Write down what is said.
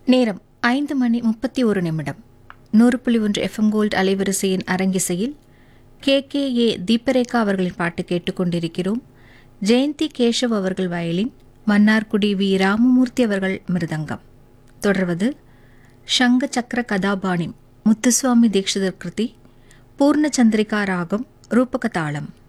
நேரம் 5:31 100.1 FM gold அலைவரிசையின் அரங்கிசையில் KKA தீபரேகா அவர்களின் பாட்டு கேட்டுக்கொண்டிருக்கிறோம். ஜெயந்தி கேஷவ் அவர்கள் வயலின், மன்னார்குடி வி. ராமமூர்த்தி அவர்கள் மிருதங்கம். தொடர்வது ஷங்க சக்கர கதாபாணி முத்துசுவாமி தீட்சிதர் கிருதி, பூர்ணச்சந்திரிகா ராகம், ரூபகதாளம்.